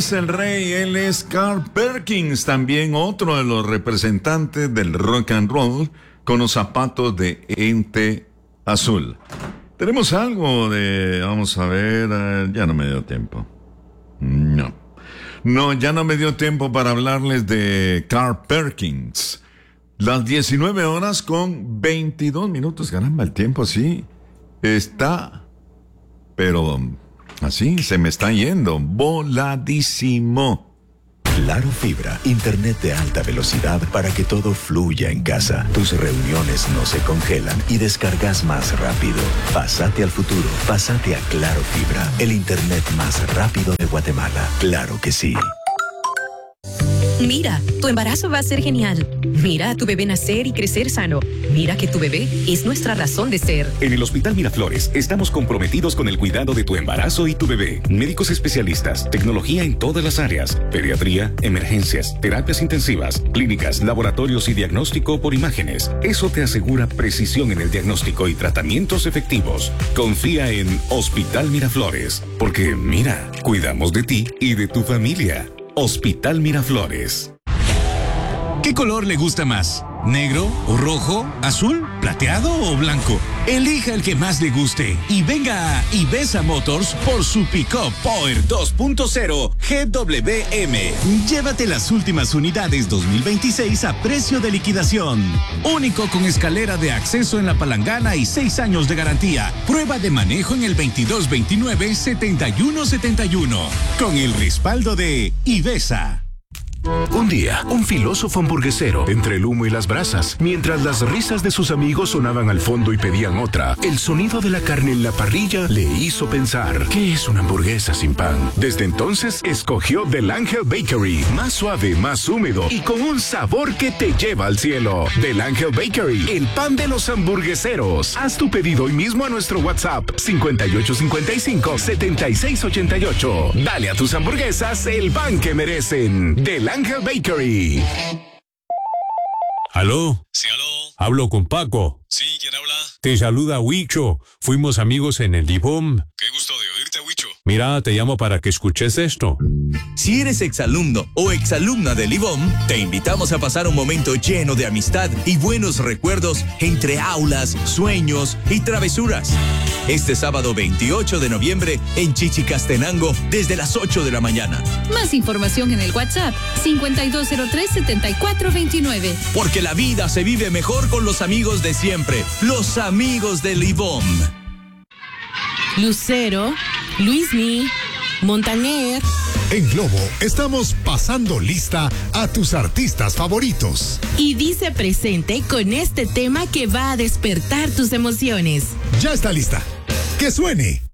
El rey, él es Carl Perkins, también otro de los representantes del rock and roll con los zapatos de ente azul. Tenemos algo de, vamos a ver, ya no me dio tiempo. No, ya no me dio tiempo para hablarles de Carl Perkins. Las 19 horas con 22 minutos, caramba, el tiempo así está, pero así se me está yendo, voladísimo. Claro Fibra, internet de alta velocidad para que todo fluya en casa. Tus reuniones no se congelan y descargas más rápido. Pásate al futuro, pásate a Claro Fibra, el internet más rápido de Guatemala. Claro que sí. Mira, tu embarazo va a ser genial. Mira a tu bebé nacer y crecer sano. Mira que tu bebé es nuestra razón de ser. En el Hospital Miraflores estamos comprometidos con el cuidado de tu embarazo y tu bebé. Médicos especialistas, tecnología en todas las áreas, pediatría, emergencias, terapias intensivas, clínicas, laboratorios y diagnóstico por imágenes. Eso te asegura precisión en el diagnóstico y tratamientos efectivos. Confía en Hospital Miraflores, porque mira, cuidamos de ti y de tu familia. Hospital Miraflores. ¿Qué color le gusta más? ¿Negro o rojo? ¿Azul? ¿Plateado o blanco? Elija el que más le guste y venga a Ivesa Motors por su Pick-up Power 2.0 GWM. Llévate las últimas unidades 2026 a precio de liquidación. Único con escalera de acceso en la palangana y 6 años de garantía. Prueba de manejo en el 2229-7171. Con el respaldo de Ivesa. Un día, un filósofo hamburguesero, entre el humo y las brasas, mientras las risas de sus amigos sonaban al fondo y pedían otra, el sonido de la carne en la parrilla le hizo pensar, ¿qué es una hamburguesa sin pan? Desde entonces, escogió Del Ángel Bakery, más suave, más húmedo y con un sabor que te lleva al cielo. Del Ángel Bakery, el pan de los hamburgueseros. Haz tu pedido hoy mismo a nuestro WhatsApp, 5855-7688. Dale a tus hamburguesas el pan que merecen. Del Ángel Bakery. ¿Aló? Sí, aló. Hablo con Paco. Sí, ¿quién habla? Te saluda Huicho. Fuimos amigos en el IBOM. Qué gusto de oírte, Huicho. Mira, te llamo para que escuches esto. Si eres exalumno o exalumna del IBOM, te invitamos a pasar un momento lleno de amistad y buenos recuerdos entre aulas, sueños y travesuras. Este sábado 28 de noviembre en Chichicastenango desde las 8 de la mañana. Más información en el WhatsApp 5203-7429. Porque la vida se vive mejor con los amigos de siempre, los amigos del IBOM. Lucero, Luismi, Montaner. En Globo estamos pasando lista a tus artistas favoritos. Y dice presente con este tema que va a despertar tus emociones. Ya está lista. ¡Que suene!